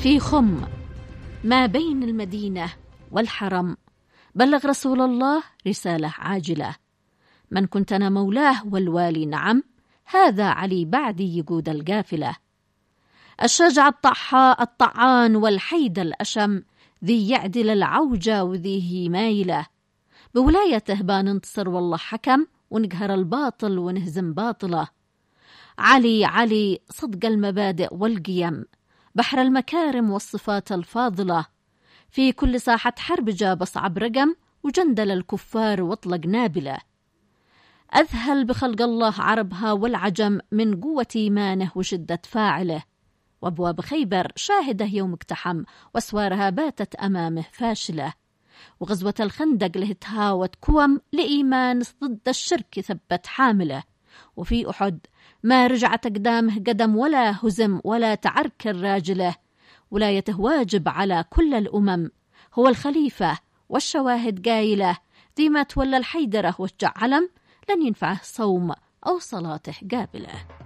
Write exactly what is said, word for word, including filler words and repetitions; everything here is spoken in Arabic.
في خم ما بين المدينة والحرم بلغ رسول الله رسالة عاجلة: من كنت أنا مولاه والوالي نعم، هذا علي بعدي يقود القافلة. الشجع الطحاء الطعان والحيد الأشم، ذي يعدل العوجة وذيه مايلة. بولايته باننتصر والله حكم، ونقهر الباطل ونهزم باطله. علي علي صدق المبادئ والقيم، بحر المكارم والصفات الفاضلة. في كل ساحة حرب جاب أصعب رقم، وجندل الكفار واطلق نابلة. أذهل بخلق الله عربها والعجم، من قوة إيمانه وشدة فاعله. وأبواب خيبر شاهده يوم اقتحم، وأسوارها باتت أمامه فاشلة. وغزوة الخندق له تهاوت كوم، لإيمان ضد الشرك ثبت حامله. وفي أحد ما رجعت أقدامه قدم، ولا هزم ولا تعركر راجله. ولايته واجب على كل الأمم، هو الخليفة والشواهد قايلة. ذي ما تولى الحيدرة وشجع علم، لن ينفعه صوم أو صلاته قابلة.